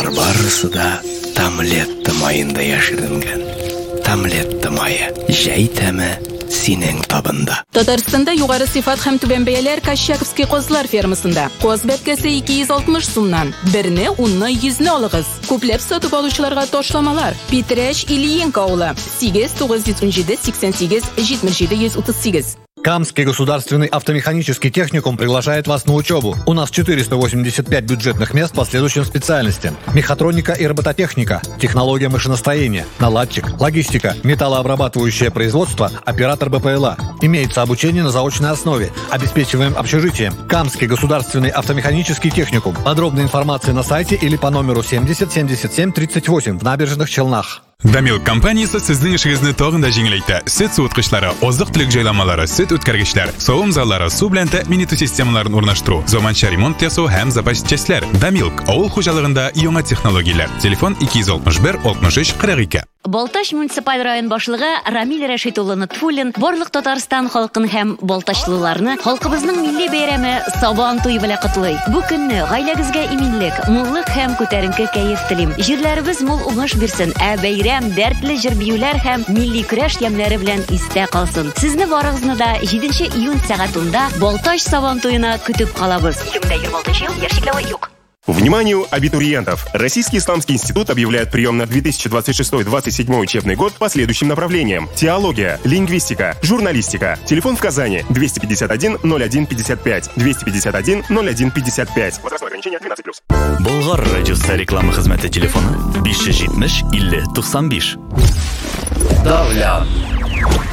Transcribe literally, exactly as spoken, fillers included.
Алар барысы да Тамлетта майында яширенгән. Тамлетта майы. Җәй тәме синең табында. Татарстанда югары сыйфат һәм түбән бәяләр Кащаковский козлар фермасында. Коз бәткәсе ике йөз алтмыш сумнан. Берне, унны, йөзне алыгыз. Күпләп сатып алучыларга ташламалар. Питрәч Ильинка авылы. сигез тугыз йөз унҗиде сиксән сигез җитмеш җиде йөз утыз сигез. Камский государственный автомеханический техникум приглашает вас на учебу. У нас четыреста восемьдесят пять бюджетных мест по следующим специальностям. Мехатроника и робототехника, технология машиностроения, наладчик, логистика, металлообрабатывающее производство, оператор БПЛА. Имеется обучение на заочной основе. Обеспечиваем общежитием. Камский государственный автомеханический техникум. Подробная информация на сайте или по номеру семьдесят семьдесят семь тридцать восемь в Набережных Челнах. Damilk kompaniyasi sizning ishingizni tog'inda yengillaydi. Sut sovutgichlari, oziq-tulik joylanmalari, sut o'tkazgichlar, sovun zallari, suv bilan ta'minot sistemalarini o'rnashtiruv, zamonaviy remont yasav ham zapaschaslar. Damilk avul xo'jaligida yangi texnologiyalar. Telefon ikki yuz oltmish bir oltmish uch qirq ikki. Балтач муниципаль район башлыгы Рамил Рәшит улы Тфулин барлык Татарстан халкын һәм балтачлыларны халкыбызның милли бәйрәме Сабан туе белән котлый. Бу көнне гаиләгезгә иминлек, муллык һәм күтәренке кәеф телим. Җирләребез мул уңыш бирсен, ә бәйрәм дәртле җыр-биюләр һәм милли көрәш ямьләре белән истә калсын. Сезне барыгызны да җиденче июнь сәгатендә Балтач Сабан туена көтеп калабыз. ике мең егерме алтынчы ел яшьлекләре юк. Вниманию абитуриентов! Российский исламский институт объявляет прием на две тысячи двадцать шестой — двадцать седьмой учебный год по следующим направлениям: теология, лингвистика, журналистика. Телефон в Казани двести пятьдесят один ноль один пятьдесят пять, двести пятьдесят один ноль один пятьдесят пять. Возрастное ограничение двенадцать плюс. Болгар радиосы реклама хезмәте телефоны биш йөз җитмеш илле туксан биш. Давля.